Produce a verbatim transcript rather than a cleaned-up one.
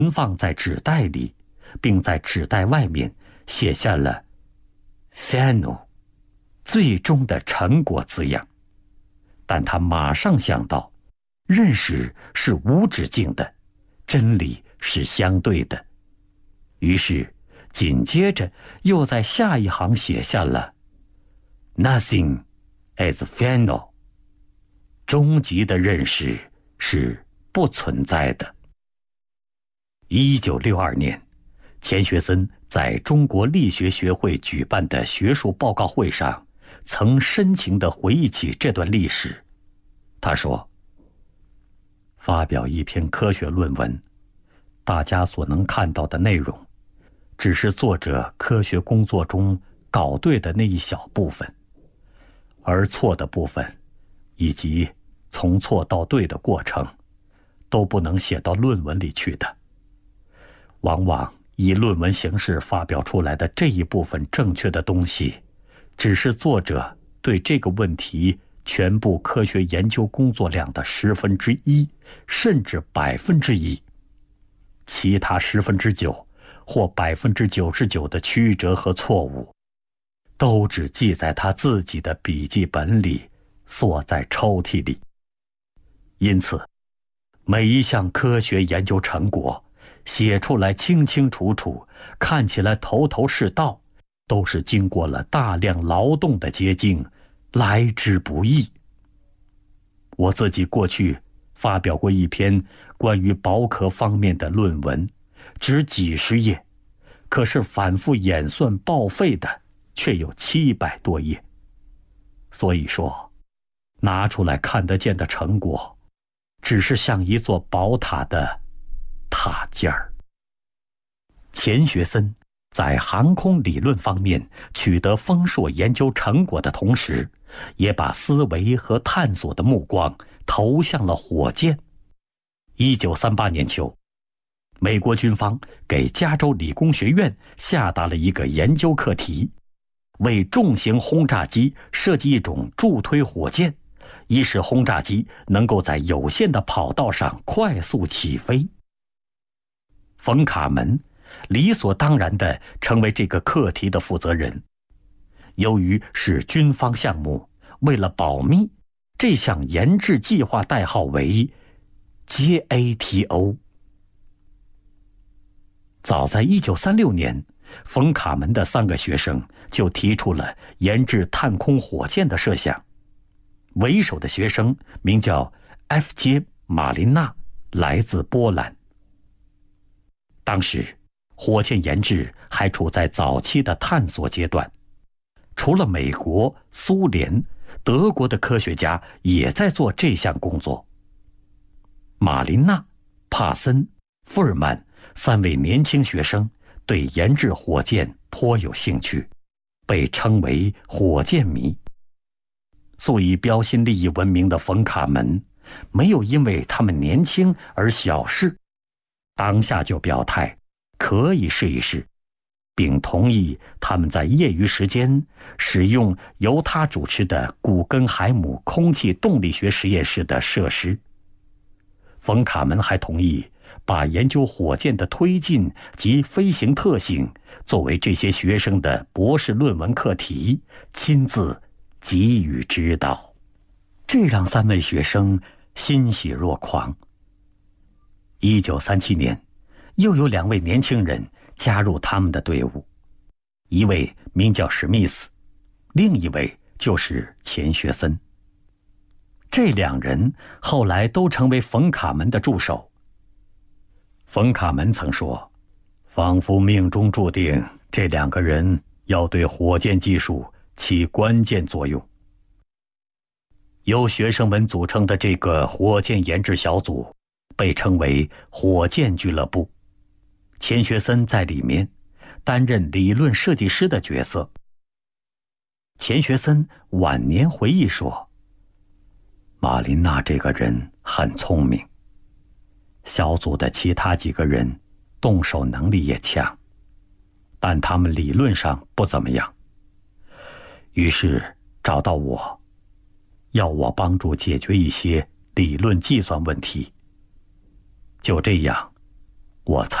存放在纸袋里，并在纸袋外面写下了 final 最终的成果字样。但他马上想到，认识是无止境的，真理是相对的，于是紧接着又在下一行写下了 Nothing is final， 终极的认识是不存在的。一九六二年，钱学森在中国力学学会举办的学术报告会上，曾深情地回忆起这段历史。他说，发表一篇科学论文，大家所能看到的内容，只是作者科学工作中搞对的那一小部分，而错的部分，以及从错到对的过程，都不能写到论文里去的。往往以论文形式发表出来的这一部分正确的东西，只是作者对这个问题全部科学研究工作量的十分之一，甚至百分之一。其他十分之九或百分之九十九的曲折和错误，都只记在他自己的笔记本里，锁在抽屉里。因此，每一项科学研究成果写出来清清楚楚，看起来头头是道，都是经过了大量劳动的结晶，来之不易。我自己过去发表过一篇关于保壳方面的论文，只几十页，可是反复演算报废的却有七百多页。所以说，拿出来看得见的成果，只是像一座宝塔的塔尖儿。钱学森在航空理论方面取得丰硕研究成果的同时，也把思维和探索的目光投向了火箭。一九三八年秋，美国军方给加州理工学院下达了一个研究课题，为重型轰炸机设计一种助推火箭，以使轰炸机能够在有限的跑道上快速起飞。冯卡门理所当然地成为这个课题的负责人。由于是军方项目，为了保密，这项研制计划代号为 J A T O。 早在一九三六年，冯卡门的三个学生就提出了研制探空火箭的设想。为首的学生名叫 F J 马林纳，来自波兰。当时火箭研制还处在早期的探索阶段，除了美国、苏联、德国的科学家也在做这项工作。马林纳、帕森、富尔曼三位年轻学生对研制火箭颇有兴趣，被称为火箭迷。素以标新立异闻名的冯卡门，没有因为他们年轻而小视，当下就表态可以试一试，并同意他们在业余时间使用由他主持的古根海姆空气动力学实验室的设施。冯卡门还同意把研究火箭的推进及飞行特性作为这些学生的博士论文课题，亲自给予指导。这让三位学生欣喜若狂。一九三七年，又有两位年轻人加入他们的队伍，一位名叫史密斯，另一位就是钱学森。这两人后来都成为冯卡门的助手。冯卡门曾说，仿佛命中注定这两个人要对火箭技术起关键作用。由学生们组成的这个火箭研制小组被称为火箭俱乐部，钱学森在里面担任理论设计师的角色。钱学森晚年回忆说，马琳娜这个人很聪明，小组的其他几个人动手能力也强，但他们理论上不怎么样。于是找到我，要我帮助解决一些理论计算问题。就这样， 我猜。